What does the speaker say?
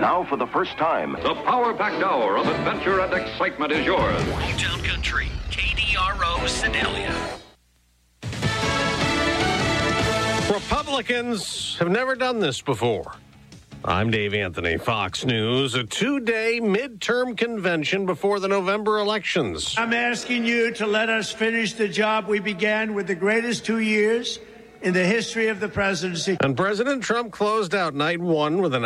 Now, for the first time, the power-packed hour of adventure and excitement is yours. Hometown Country, KDRO Sedalia. Republicans have never done this before. I'm Dave Anthony, Fox News. A 2-day midterm convention before the November elections. I'm asking you to let us finish the job we began with the greatest 2 years in the history of the presidency. And President Trump closed out night one with an